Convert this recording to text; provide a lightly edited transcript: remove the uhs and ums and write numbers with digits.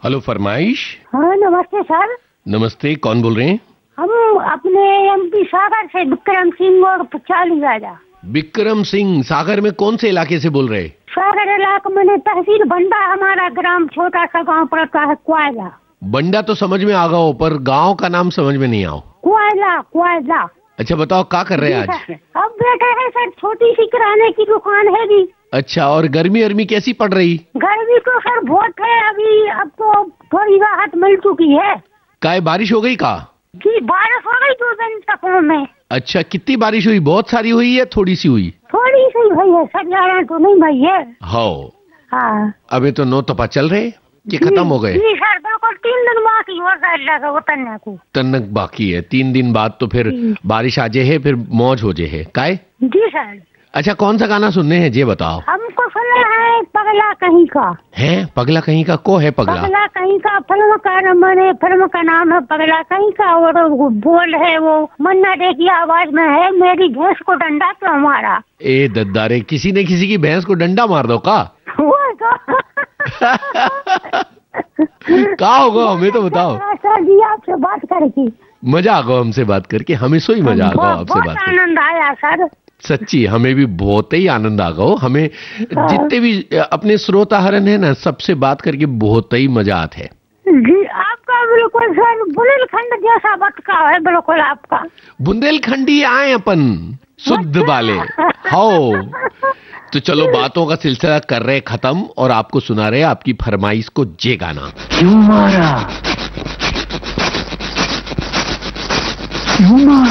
Hello फरमाइश। हाँ नमस्ते सर। नमस्ते, कौन बोल रहे हैं? हम अपने एमपी सागर से विक्रम सिंह और चालू राजा। विक्रम सिंह, सागर में कौन से इलाके से बोल रहे? सागर इलाके में तहसील बंडा, हमारा ग्राम छोटा सा गांव पड़ता है कोयला। बंडा तो समझ में आ गया, पर गांव का नाम समझ में नहीं आओ। कोयला कोयला। अच्छा बताओ, क्या कर रहे हैं आज? अब बैठे हैं सर, छोटी सी किराने की दुकान है जी। अच्छा, और गर्मी अर्मी कैसी पड़ रही? गर्मी तो सर बहुत है अभी, अब तो थोड़ी राहत मिल चुकी है। काय बारिश हो गई का? जी बारिश हो गई 2 दिन तक में। अच्छा, कितनी बारिश हुई? बहुत सारी हुई या थोड़ी सी हुई? थोड़ी सी भाई है सर, ज्यादा तो नहीं भाई है। हाँ अभी तो 9 तपा चल रहे कि खत्म हो गए? जी सर बिल्कुल, 3 दिन बाकी हो गए उतरने को। तन्नक बाकी है, 3 दिन बाद तो फिर बारिश आ जाए है, फिर मौज हो जाए है। काय? जी सर। अच्छा, कौन सा गाना सुनने हैं ये बताओ? हमको सुना है पगला कहीं का। है पगला कहीं का? को है पगला? पगला कहीं का फिल्म का, मैंने फिल्म का नाम है पगला कहीं का, और वो बोल है वो मन्ना डे की आवाज में है, मेरी भैंस को डंडा क्यों मारा। ए दद्दारे, किसी ने किसी की भैंस को डंडा मार दो का? वो तो क्या होगा हमें तो बताओ। सर जी आपसे बात करके मजा आ गया, हमसे बात करके हमें सो ही मजा आ गया आपसे बात करके। आनंद आया सर, सच्ची हमें भी बहुत ही आनंद आ गया। हमें जितने भी अपने श्रोता हरन है ना, सबसे बात करके बहुत ही मजा आता है जी। आपका बिल्कुल सर बुंदेलखंड जैसा बतका है, बिल्कुल आपका। बुंदेलखंडी आए अपन शुद्ध वाले हो। तो चलो बातों का सिलसिला कर रहे खत्म, और आपको सुना रहे आपकी फरमाइश को जे गाना। क्यों मारा? क्यों मारा?